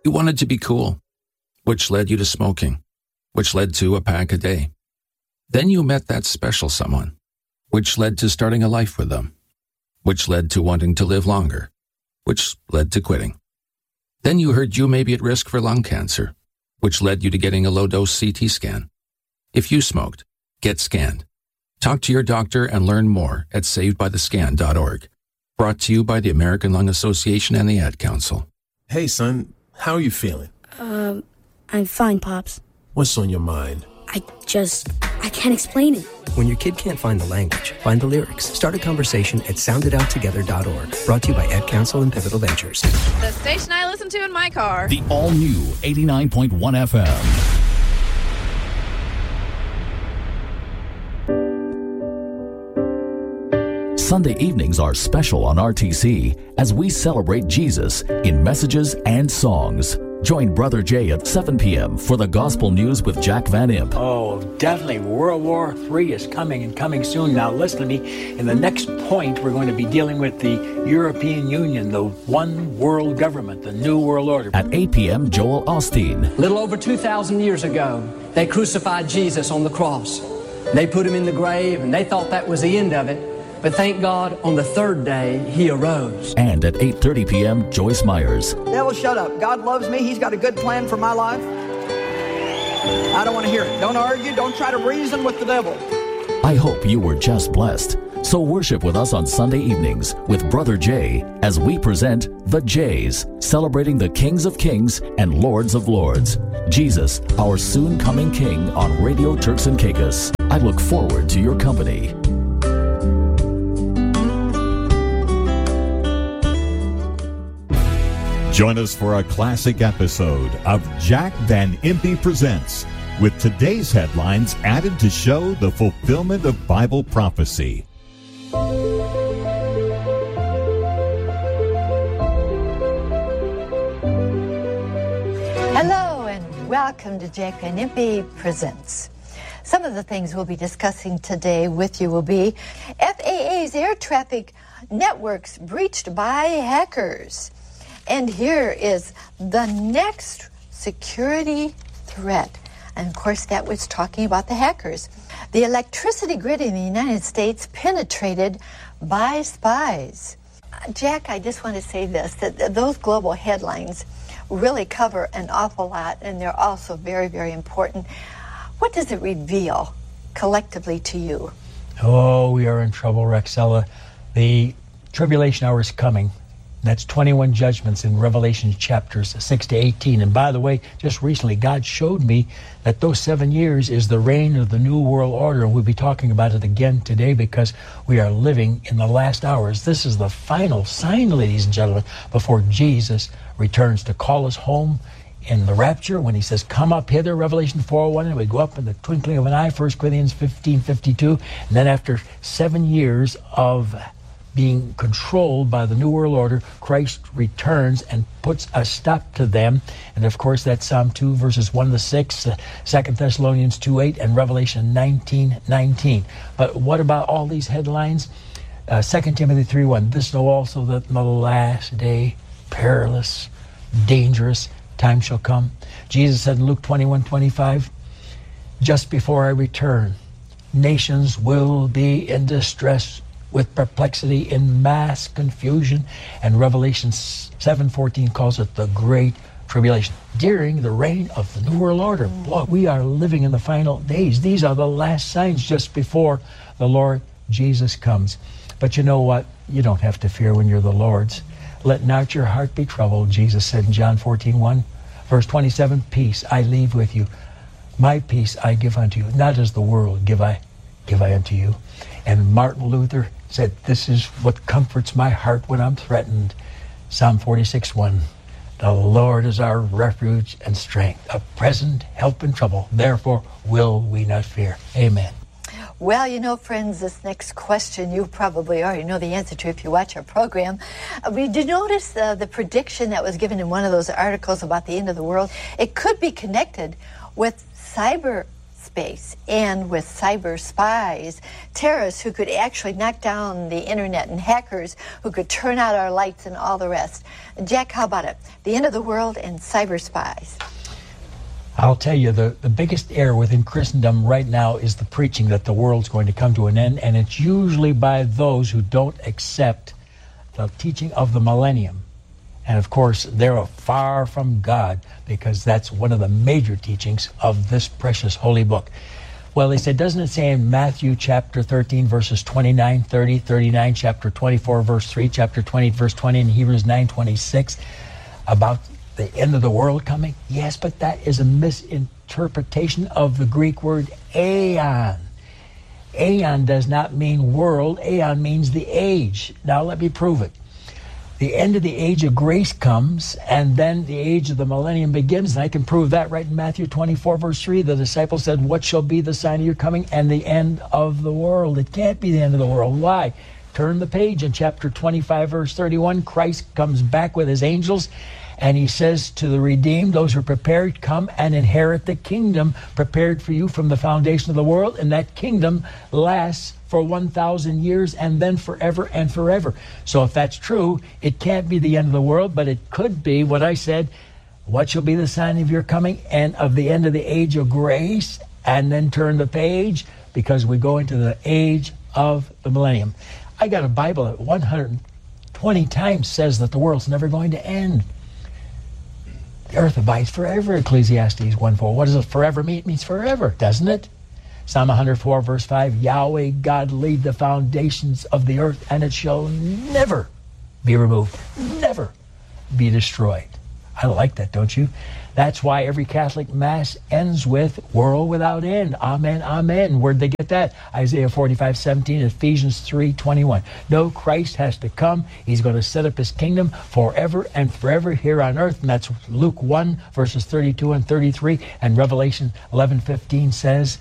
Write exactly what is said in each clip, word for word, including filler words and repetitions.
You wanted to be cool, which led you to smoking, which led to a pack a day. Then you met that special someone, which led to starting a life with them, which led to wanting to live longer, which led to quitting. Then you heard you may be at risk for lung cancer, which led you to getting a low-dose C T scan. If you smoked, get scanned. Talk to your doctor and learn more at saved by the scan dot org. Brought to you by the American Lung Association and the Ad Council. Hey, son, how are you feeling? Um, I'm fine, Pops. What's on your mind? I just, I can't explain it. When your kid can't find the language, find the lyrics. Start a conversation at sound it out together dot org. Brought to you by Ad Council and Pivotal Ventures. The station I listen to in my car. The all-new eighty-nine point one F M. Sunday evenings are special on R T C as we celebrate Jesus in messages and songs. Join Brother Jay at seven p.m. for the Gospel News with Jack Van Imp. Oh, definitely. World War Three is coming and coming soon. Now, listen to me. In the next point, we're going to be dealing with the European Union, the one world government, the New World Order. At eight p.m., Joel Osteen. Little over two thousand years ago, they crucified Jesus on the cross. They put him in the grave, and they thought that was the end of it. But thank God, on the third day, he arose. And at eight thirty p.m., Joyce Myers. Devil, shut up. God loves me. He's got a good plan for my life. I don't want to hear it. Don't argue. Don't try to reason with the devil. I hope you were just blessed. So worship with us on Sunday evenings with Brother Jay as we present The Jays, celebrating the Kings of Kings and Lords of Lords. Jesus, our soon-coming King on Radio Turks and Caicos. I look forward to your company. Join us for a classic episode of Jack Van Impe Presents, with today's headlines added to show the fulfillment of Bible prophecy. Hello and welcome to Jack Van Impe Presents. Some of the things we'll be discussing today with you will be F A A's air traffic networks breached by hackers. And here is the next security threat. And of course, that was talking about the hackers. The electricity grid in the United States penetrated by spies. Jack, I just want to say this, that those global headlines really cover an awful lot, and they're also very, very important. What does it reveal collectively to you? Oh, we are in trouble, Rexella. The tribulation hour is coming. That's twenty-one judgments in Revelation chapters six to eighteen. And by the way, just recently, God showed me that those seven years is the reign of the New World Order. And we'll be talking about it again today because we are living in the last hours. This is the final sign, ladies and gentlemen, before Jesus returns to call us home in the rapture when he says, come up hither, Revelation four oh one, and we go up in the twinkling of an eye, First Corinthians fifteen fifty-two. And then after seven years of being controlled by the New World Order, Christ returns and puts a stop to them. And of course, that's Psalm two, verses one to six, uh, Second Thessalonians two eight, and Revelation nineteen nineteen. But what about all these headlines? Uh, Second Timothy three one, this know also that in the last day, perilous, dangerous time shall come. Jesus said in Luke twenty-one twenty-five, just before I return, nations will be in distress, with perplexity, in mass confusion. And Revelation seven fourteen calls it the Great Tribulation, during the reign of the New World Order. Boy, we are living in the final days. These are the last signs just before the Lord Jesus comes. But you know what? You don't have to fear when you're the Lord's. Let not your heart be troubled, Jesus said in John fourteen one, verse twenty-seven, peace I leave with you. My peace I give unto you. Not as the world give I, give I unto you. And Martin Luther said, this is what comforts my heart when I'm threatened. Psalm forty-six one, the Lord is our refuge and strength, a present help in trouble. Therefore will we not fear. Amen. Well, you know, friends, this next question you probably already know the answer to if you watch our program. Uh, we did notice uh, the prediction that was given in one of those articles about the end of the world. It could be connected with cyber space and with cyber spies, terrorists who could actually knock down the internet, and hackers who could turn out our lights and all the rest. Jack, how about it? the end of the world, and cyber spies. I'll tell you, the, the biggest error within Christendom right now is the preaching that the world's going to come to an end, and it's usually by those who don't accept the teaching of the millennium. And of course, they're far from God, because that's one of the major teachings of this precious holy book. Well, they said, doesn't it say in Matthew chapter thirteen, verses twenty-nine, thirty, thirty-nine, chapter twenty-four, verse three, chapter twenty, verse twenty, and Hebrews nine, twenty-six, about the end of the world coming? Yes, but that is a misinterpretation of the Greek word aeon. Aeon does not mean world. Aeon means the age. Now let me prove it. The end of the age of grace comes, and then the age of the millennium begins. And I can prove that right in Matthew twenty-four, verse three. The disciples said, what shall be the sign of your coming and the end of the world? It can't be the end of the world. Why? Turn the page in chapter twenty-five, verse thirty-one. Christ comes back with his angels, and he says to the redeemed, those who are prepared, come and inherit the kingdom prepared for you from the foundation of the world. And that kingdom lasts for one thousand years and then forever and forever. So if that's true, it can't be the end of the world, but it could be what I said, what shall be the sign of your coming and of the end of the age of grace, and then turn the page, because we go into the age of the millennium. I got a Bible that one hundred twenty times says that the world's never going to end. The earth abides forever, Ecclesiastes one four. What does it forever mean? It means forever, doesn't it? Psalm one hundred four, verse five, Yahweh God laid the foundations of the earth, and it shall never be removed, never be destroyed. I like that, don't you? That's why every Catholic Mass ends with world without end. Amen, amen. Where'd they get that? Isaiah forty-five, seventeen, Ephesians three, twenty-one. No, Christ has to come. He's going to set up his kingdom forever and forever here on earth. And that's Luke one, verses thirty-two and thirty-three. And Revelation eleven, fifteen says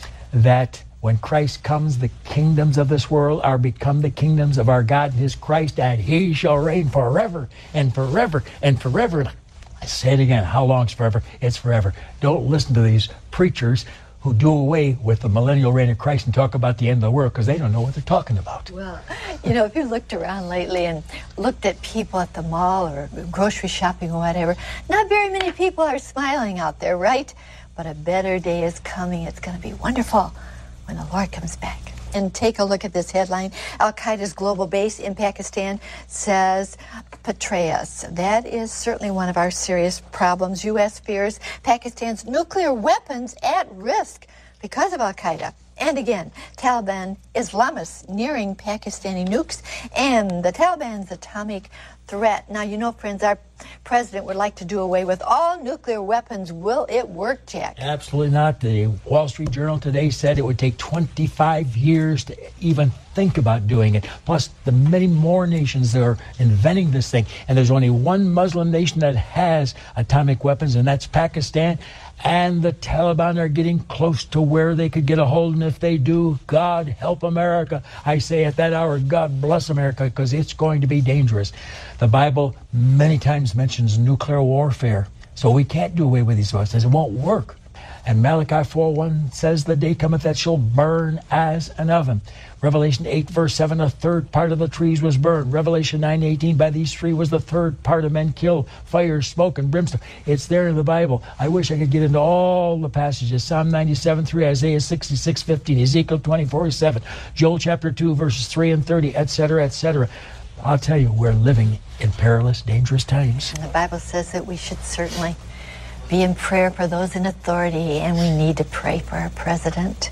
that when Christ comes, the kingdoms of this world are become the kingdoms of our God and his Christ, and he shall reign forever and forever and forever. I say it again, how long's forever? It's forever. Don't listen to these preachers who do away with the millennial reign of Christ and talk about the end of the world, because they don't know what they're talking about. Well, you know, if you looked around lately and looked at people at the mall or grocery shopping or whatever, not very many people are smiling out there, right? But a better day is coming. It's going to be wonderful when the Lord comes back. And take a look at this headline. Al-Qaeda's global base in Pakistan says Petraeus. That is certainly one of our serious problems. U S fears Pakistan's nuclear weapons at risk because of Al-Qaeda. And again, Taliban Islamists nearing Pakistani nukes and the Taliban's atomic threat. Now, you know, friends, our president would like to do away with all nuclear weapons. Will it work, Jack? Absolutely not. The Wall Street Journal today said it would take twenty-five years to even think about doing it. Plus, the many more nations that are inventing this thing. And there's only one Muslim nation that has atomic weapons, and that's Pakistan. And the Taliban are getting close to where they could get a hold. And if they do, God help America. I say at that hour, God bless America, because it's going to be dangerous. The Bible many times mentions nuclear warfare. So we can't do away with these weapons. It won't work. And Malachi four one says, the day cometh that shall burn as an oven. Revelation eight, verse seven, a third part of the trees was burned. Revelation nine, eighteen, by these three was the third part of men killed. Fire, smoke, and brimstone. It's there in the Bible. I wish I could get into all the passages. Psalm ninety-seven, three, Isaiah sixty-six, fifteen, Ezekiel twenty-four, seven, Joel chapter two, verses three and thirty, et cetera, et cetera. I'll tell you, we're living in perilous, dangerous times. And the Bible says that we should certainly be in prayer for those in authority, and we need to pray for our president.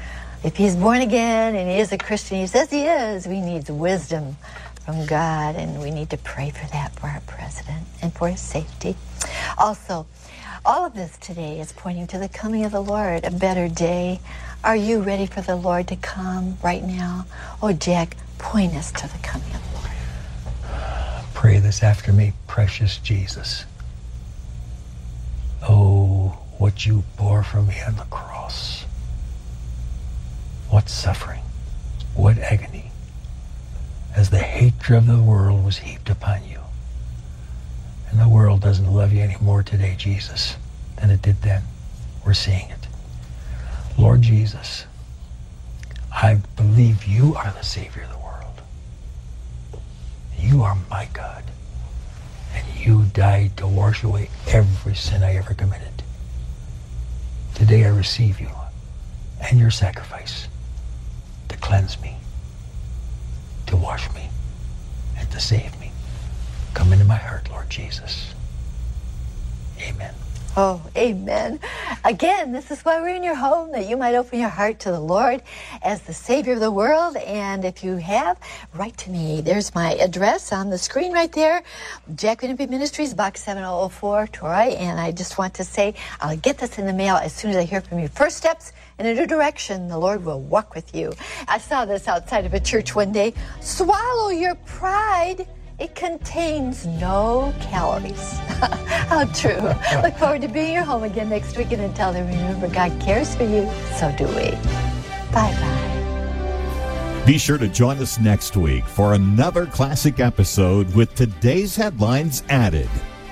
If he's born again and he is a Christian, he says he is, we need wisdom from God, and we need to pray for that for our president and for his safety. Also, all of this today is pointing to the coming of the Lord, a better day. Are you ready for the Lord to come right now? Oh, Jack, point us to the coming of the Lord. Pray this after me, precious Jesus. Oh, what you bore for me on the cross. What suffering, what agony, as the hatred of the world was heaped upon you. And the world doesn't love you any more today, Jesus, than it did then. We're seeing it. Lord Jesus, I believe you are the Savior of the world. You are my God. and you died to wash away every sin I ever committed. Today I receive you and your sacrifice to cleanse me, to wash me, and to save me. Come into my heart, Lord Jesus. Amen. Oh, amen. Again, this is why we're in your home, that you might open your heart to the Lord as the Savior of the world. And if you have, write to me. There's my address on the screen right there. Jack Van Impe Ministries, Box seven oh oh four, Troy. And I just want to say, I'll get this in the mail as soon as I hear from you. First steps in a new direction. The Lord will walk with you. I saw this outside of a church one day. Swallow your pride. It contains no calories. How true. Look forward to being your home again next week. And until then, remember, God cares for you. So do we. Bye-bye. Be sure to join us next week for another classic episode with today's headlines added.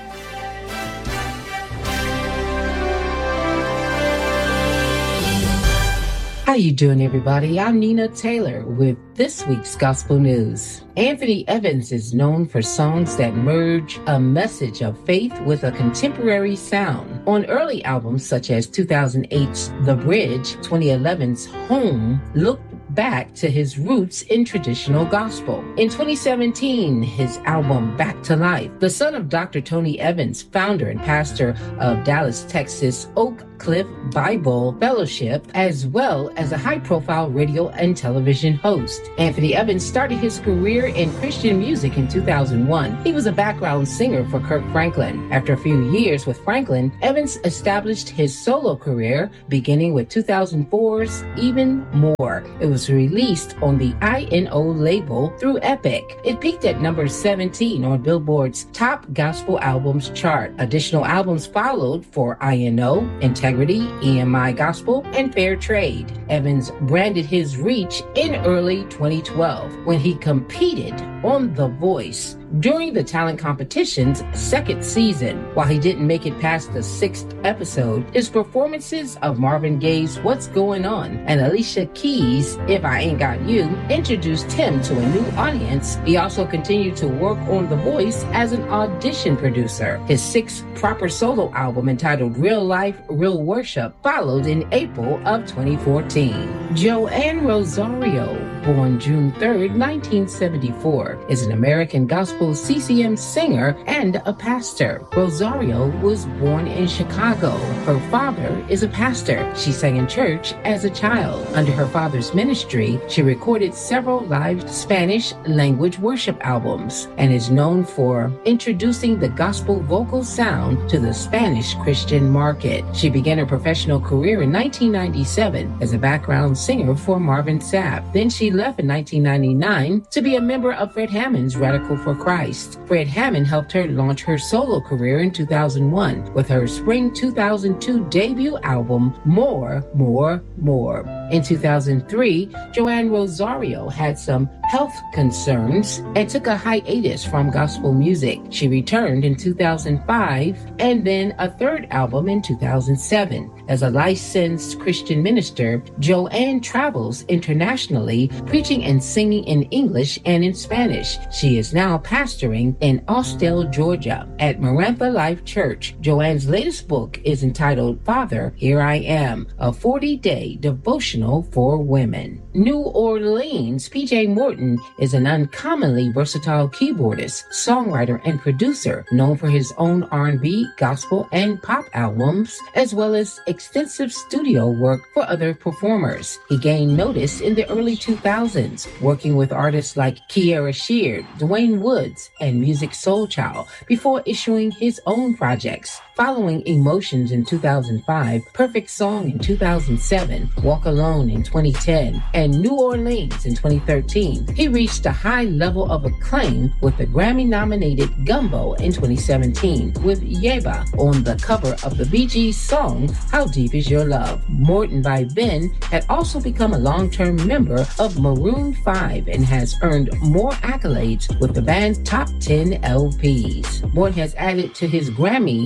How you doing, everybody? I'm Nina Taylor with this week's Gospel News. Anthony Evans is known for songs that merge a message of faith with a contemporary sound. On early albums such as two thousand eight's The Bridge, twenty eleven's Home, looked back to his roots in traditional gospel. In twenty seventeen, his album Back to Life, the son of Doctor Tony Evans, founder and pastor of Dallas, Texas Oak Cliff Bible Fellowship, as well as a high-profile radio and television host. Anthony Evans started his career in Christian music in two thousand one. He was a background singer for Kirk Franklin. After a few years with Franklin, Evans established his solo career, beginning with two thousand four's Even More. It was released on the I N O label through Epic. It peaked at number seventeen on Billboard's Top Gospel Albums chart. Additional albums followed for I N O, Integrity, E M I Gospel, and Fair Trade. Evans branded his reach in early twenty twelve when he competed on The Voice during the talent competition's second season. While he didn't make it past the sixth episode, his performances of Marvin Gaye's What's Going On and Alicia Keys' If I Ain't Got You introduced him to a new audience. He also continued to work on The Voice as an audition producer. His sixth proper solo album, entitled Real Life, Real Worship, followed in April of twenty fourteen. Joanne Rosario, born June third, nineteen seventy-four, is an American gospel C C M singer and a pastor. Rosario was born in Chicago. Her father is a pastor. She sang in church as a child. Under her father's ministry, she recorded several live Spanish language worship albums and is known for introducing the gospel vocal sound to the Spanish Christian market. She began her professional career in nineteen ninety-seven as a background singer for Marvin Sapp. Then she left in nineteen ninety-nine to be a member of Fred Hammond's Radical for Christ. Fred Hammond helped her launch her solo career in two thousand one with her spring two thousand two debut album, More, More, More. In two thousand three, Joanne Rosario had some health concerns and took a hiatus from gospel music. She returned in two thousand five and then a third album in two thousand seven. As a licensed Christian minister, Joanne travels internationally, preaching and singing in English and in Spanish. She is now pastoring in Austell, Georgia, at Marantha Life Church. Joanne's latest book is entitled Father, Here I Am, a forty-day devotional for women. New Orleans, P J Morton is an uncommonly versatile keyboardist, songwriter, and producer, known for his own R and B, gospel, and pop albums, as well as extensive studio work for other performers. He gained notice in the early two thousands, working with artists like Kiara Sheard, Dwayne Woods, and Music Soul Child, before issuing his own projects. Following Emotions in two thousand five, Perfect Song in two thousand seven, Walk Alone in twenty ten, and New Orleans in twenty thirteen, he reached a high level of acclaim with the Grammy-nominated Gumbo in twenty seventeen, with Yeba on the cover of the Bee Gees song, How Deep Is Your Love. Morton by then had also become a long-term member of Maroon five and has earned more accolades with the band's top ten L Ps. Morton has added to his Grammy tally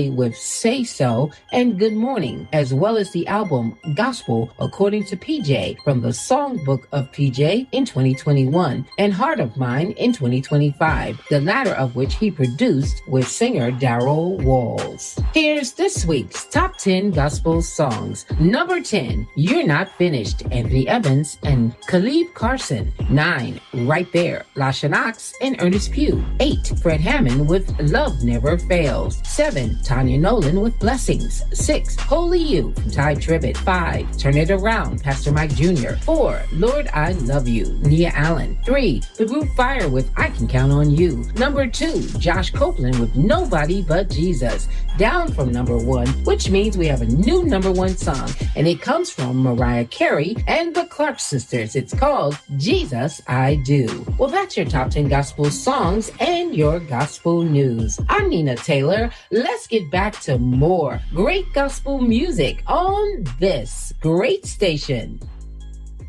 Kelly with Say So and Good Morning, as well as the album Gospel According to P J from the Songbook of P J in twenty twenty-one and Heart of Mine in twenty twenty-five, the latter of which he produced with singer Darryl Walls. Here's this week's Top ten Gospel Songs. Number ten, You're Not Finished, Anthony Evans and Khalib Carson. nine, Right There, Lasha Knox and Ernest Pugh. eight, Fred Hammond with Love Never Fails. seven, Tanya Nolan with Blessings. six, Holy You from Ty Tribbett. five, Turn It Around, Pastor Mike Junior four, Lord I Love You, Nia Allen. three, The Group Fire with I Can Count on You. Number two, Josh Copeland with Nobody But Jesus. Down from number one, which means we have a new number one song, and it comes from Mariah Carey and the Clark Sisters. It's called Jesus I Do. Well, that's your top ten gospel songs and your gospel news. I'm Nina Taylor. Let's get back to more great gospel music on this great station.